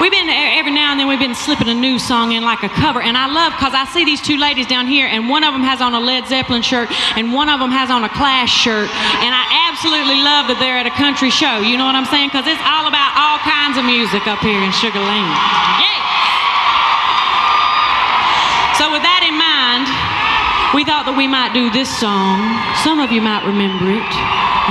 every now and then we've been slipping a new song in like a cover, and I love, because I see these two ladies down here, and one of them has on a Led Zeppelin shirt and one of them has on a Clash shirt, and I absolutely love that they're at a country show, you know what I'm saying, because it's all about all kinds of music up here in Sugar Land. Yay! So with that in mind, we thought that we might do this song. Some of you might remember it.